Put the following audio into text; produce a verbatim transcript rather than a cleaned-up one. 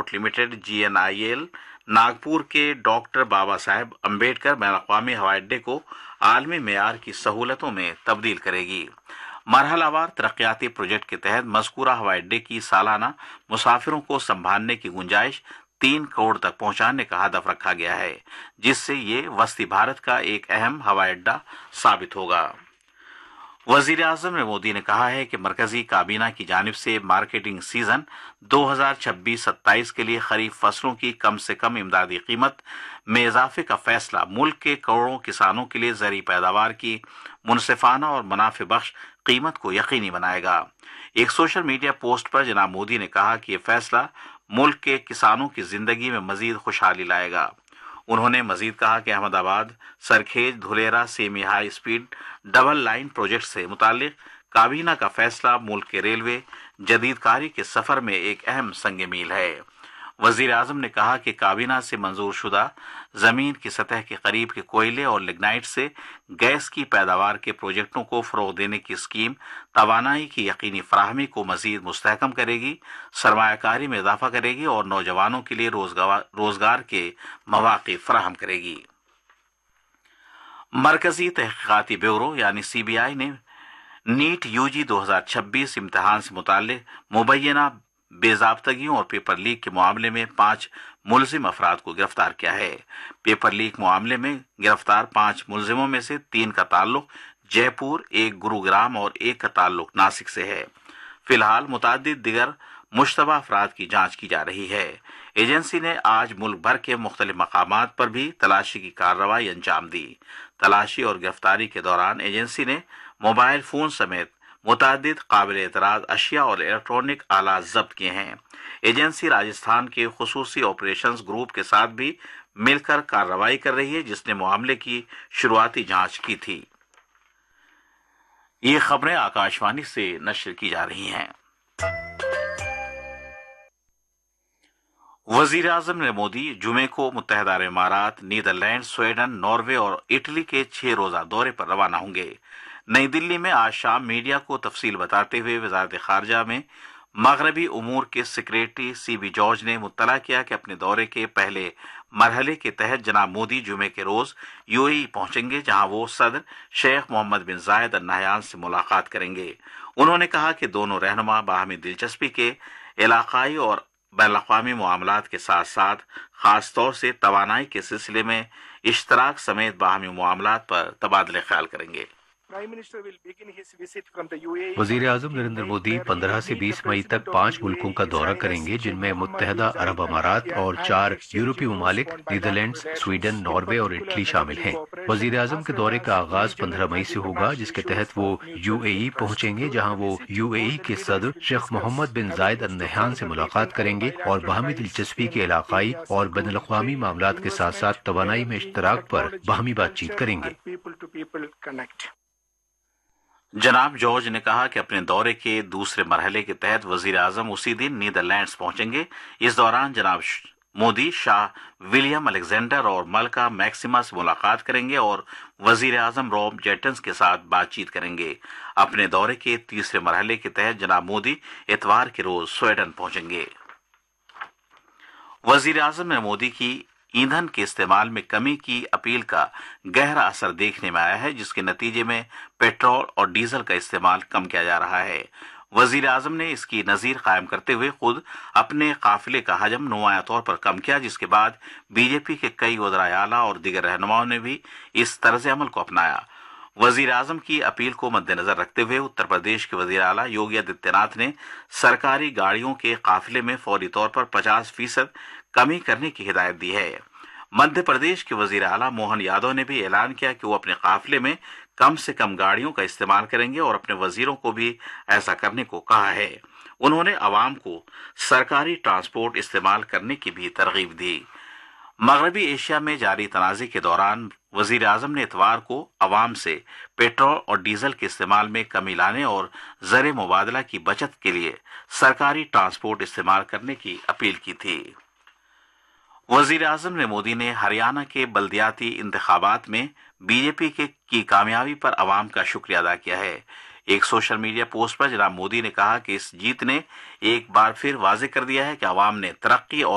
Private limited G N I L Nagpur के doctor Baba Saheb Ambedkar बैनुल-अक़वामी हवाई अड्डे को आलमी मेयार की सहूलतों में तब्दील करेगी। मरहलावार तरक्याती प्रोजेक्ट के तहत मज़कूरा हवाई अड्डे की सालाना मुसाफिरों को संभालने की गुंजाइश तीन करोड़ तक पहुंचाने का हदफ रखा गया है, जिससे ये वस्ती भारत का एक अहम हवाई अड्डा साबित होगा। वजीर आजम ने मोदी ने कहा है कि मरकजी काबीना की जानिब से मार्केटिंग सीजन दो हज़ार छब्बीस सत्ताईस के लिए खरीफ फसलों की कम से कम इमदादी कीमत में इजाफे का फैसला मुल्क के करोड़ों किसानों के लिए ज़री पैदावार की मुनसिफाना और मुनाफे बख्श कीमत को यकीनी बनाएगा। एक सोशल मीडिया पोस्ट पर जनाब मोदी ने कहा कि यह फैसला मुल्क के किसानों की जिंदगी में मजीद खुशहाली लाएगा। उन्होंने मजीद कहा कि Ahmedabad Sarkhej Dholera semi high speed double line project से मुतालिक काबीना का फैसला मुल्क के रेलवे जदीदकारी के सफर में एक अहम संग मील है। वजीर आजम ने कहा कि काबीना से मंजूर शुदा जमीन की सतह के करीब के कोयले और लिग्नाइट से गैस की पैदावार के प्रोजेक्टों को फरोग देने की स्कीम तवानाई की यकीनी फराहमी को मजीद मुस्तहकम करेगी, सरमायाकारी में इजाफा करेगी और नौजवानों के लिए रोजगार रोजगार के मौके फराहम करेगी। मरकजी तहकीकाती ब्यूरो यानी सी बी आई ने नीट यूजी दो हज़ार छब्बीस इम्तिहान से मुताल्लिक मुबैना बेजाब्तगियों और पेपर लीक के मामले में पांच मुलजिम अफराद को गिरफ्तार किया है। पेपर लीक मामले में गिरफ्तार पांच मुलजिमों में से तीन का ताल्लुक जयपुर, एक गुरुग्राम और एक का ताल्लुक नासिक से है। फिलहाल मुतादिद दिगर मुश्तबा अफराद की जांच की जा रही है। एजेंसी ने आज मुल्क भर के मुख्तलिफ मकामात पर भी तलाशी की कार्रवाई अंजाम दी। तलाशी और गिरफ्तारी के दौरान एजेंसी ने मोबाइल फोन समेत मुतादिद काबिल एतराज अशिया और इलेक्ट्रॉनिक आलात जब्त किए हैं। एजेंसी राजस्थान के खुसूसी ऑपरेशंस ग्रुप के साथ भी मिलकर कार्रवाई कर रही है, जिसने मामले की शुरुआती जांच की थी। ये खबरें आकाशवाणी से नश्र की जा रही हैं। वजीर आजम नरेंद्र मोदी जुमे को मुत्तहिदा अरब इमारात, नीदरलैंड, स्वीडन, नॉर्वे और इटली के छह रोजा दौरे पर रवाना होंगे। नई दिल्ली में आज शाम मीडिया को तफसील बताते हुए वजारत खारजा में मगरबी उमूर के सेक्रेटरी सी बी जॉर्ज ने मुत्तला किया कि अपने दौरे के पहले मरहले के तहत जनाब मोदी जुमे के रोज यूएई पहुंचेंगे, जहां वो सदर शेख मोहम्मद बिन जायद अल नहयान से मुलाकात करेंगे। उन्होंने कहा कि दोनों रहनुमा बाहमी दिलचस्पी के इलाकाई और बैनुल-अक़वामी मामलात के साथ साथ खास तौर से तवानाई के सिलसिले में इश्तराक समेत बाहमी मामलात पर तबादले ख्याल करेंगे। वजीर आजम नरेंद्र मोदी पंद्रह से बीस मई तक पाँच मुल्कों का दौरा करेंगे, जिनमें मुत्तहिदा अरब अमारात और चार यूरोपीय ममालिक नीदरलैंड्स, स्वीडन, नॉर्वे और इटली शामिल हैं। वजीर आजम के दौरे का आगाज पंद्रह मई से होगा, जिसके तहत वो यूएई पहुंचेंगे, जहां वो यूएई के सदर शेख मोहम्मद बिन जायद अल नहयान से मुलाकात करेंगे और बाहमी दिलचस्पी के इलाकाई और बैनुल-अक़वामी मामलात के साथ साथ तवानाई में इश्तराक पर बाहमी बातचीत करेंगे। जनाब जॉर्ज ने कहा कि अपने दौरे के दूसरे मरहले के तहत वजीर आजम उसी दिन नीदरलैंड्स पहुंचेंगे। इस दौरान जनाब मोदी शाह विलियम अलेक्जेंडर और मलका मैक्सिमा से मुलाकात करेंगे और वजीर आजम रॉब जेटन्स के साथ बातचीत करेंगे। अपने दौरे के तीसरे मरहले के तहत जनाब मोदी इतवार के रोज स्वीडन पहुंचेंगे। वजीर आजम ने मोदी की ईंधन के इस्तेमाल में कमी की अपील का गहरा असर देखने में आया है, जिसके नतीजे में पेट्रोल और डीजल का इस्तेमाल कम किया जा रहा है। वजीर आजम ने इसकी नजीर कायम करते हुए खुद अपने काफिले का हजम नुमाया तौर पर कम किया, जिसके बाद बीजेपी के कई वज़राए आला और दीगर रहनुमाओं ने भी इस तर्ज अमल को अपनाया। वजीर आजम की अपील को मद्देनजर रखते हुए उत्तर प्रदेश के वजीर आला योगी आदित्यनाथ ने सरकारी गाड़ियों के काफिले में फौरी तौर पर पचास फीसद कमी करने की हिदायत दी है। मध्य प्रदेश के वजीर आला मोहन यादव ने भी ऐलान किया कि वो अपने काफिले में कम से कम गाड़ियों का इस्तेमाल करेंगे और अपने वजीरों को भी ऐसा करने को कहा है। उन्होंने आवाम को सरकारी ट्रांसपोर्ट इस्तेमाल करने की भी तरगीब दी। मगरबी एशिया में जारी तनाज़े के दौरान वजीर आजम ने इतवार को अवाम से पेट्रोल और डीजल के इस्तेमाल में कमी लाने और ज़र मुबादला की बचत के लिए सरकारी ट्रांसपोर्ट इस्तेमाल करने की अपील की थी। वजीर आजम ने मोदी ने हरियाणा के बल्दियाती इंतखाबात में बीजेपी के की कामयाबी पर अवाम का शुक्रिया अदा किया है। एक सोशल मीडिया पोस्ट पर जनाब मोदी ने कहा कि इस जीत ने एक बार फिर वाज़ेह कर दिया है कि अवाम ने तरक्की और